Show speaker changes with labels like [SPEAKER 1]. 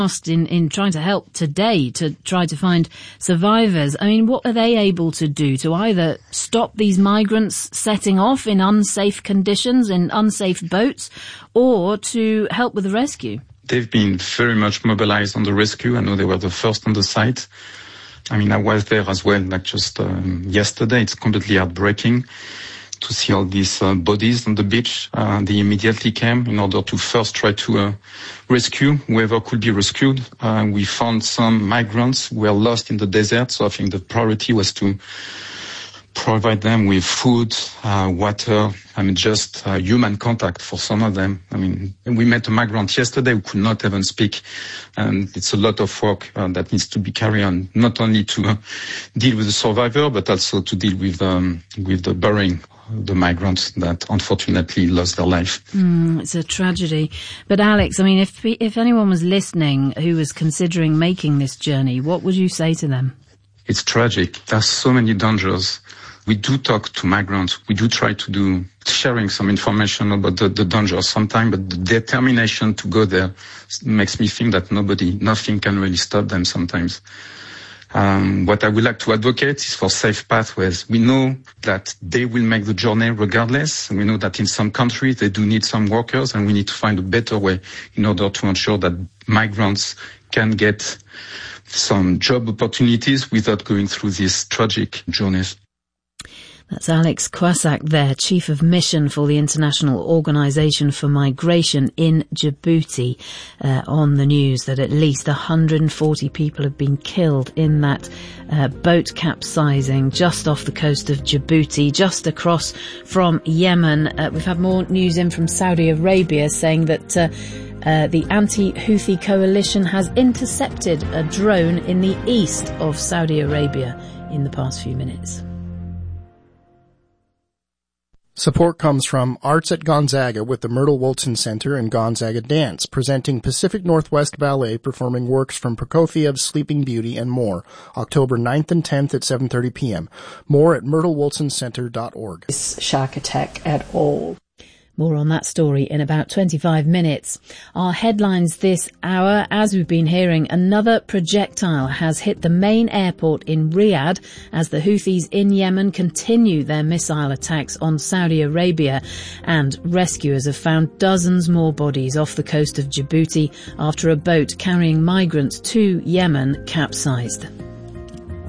[SPEAKER 1] in trying to help today to try to find survivors. I mean, what are they able to do to either stop these migrants setting off in unsafe conditions, in unsafe boats, or to help with the rescue?
[SPEAKER 2] They've been very much mobilized on the rescue. I know they were the first on the site. I mean, I was there as well, like just yesterday. It's completely heartbreaking to see all these bodies on the beach. They immediately came in order to first try to rescue whoever could be rescued. We found some migrants who were lost in the desert, so I think the priority was to provide them with food, water, just human contact for some of them. I mean, we met a migrant yesterday who could not even speak, and it's a lot of work that needs to be carried on, not only to deal with the survivor, but also to deal with the burying the migrants that unfortunately lost their life.
[SPEAKER 1] It's a tragedy. But Alex, I mean, if anyone was listening who was considering making this journey, what would you say to them?
[SPEAKER 2] It's tragic. There's so many dangers. We do talk to migrants. We do try to do sharing some information about the dangers sometimes, but the determination to go there makes me think that nothing can really stop them sometimes. What I would like to advocate is for safe pathways. We know that they will make the journey regardless. We know that in some countries they do need some workers, and we need to find a better way in order to ensure that migrants can get some job opportunities without going through these tragic journeys.
[SPEAKER 1] That's Alex Kwasak there, Chief of Mission for the International Organization for Migration in Djibouti, on the news that at least 140 people have been killed in that boat capsizing just off the coast of Djibouti, just across from Yemen. We've had more news in from Saudi Arabia saying that the anti-Houthi coalition has intercepted a drone in the east of Saudi Arabia in the past few minutes.
[SPEAKER 3] Support comes from Arts at Gonzaga with the Myrtle Woolton Center and Gonzaga Dance, presenting Pacific Northwest Ballet performing works from Prokofiev's Sleeping Beauty and more, October 9th and 10th at 7:30 p.m. More at myrtlewooltoncenter.org.
[SPEAKER 4] Shark attack at all.
[SPEAKER 1] More on that story in about 25 minutes. Our headlines this hour, as we've been hearing, another projectile has hit the main airport in Riyadh as the Houthis in Yemen continue their missile attacks on Saudi Arabia, and rescuers have found dozens more bodies off the coast of Djibouti after a boat carrying migrants to Yemen capsized.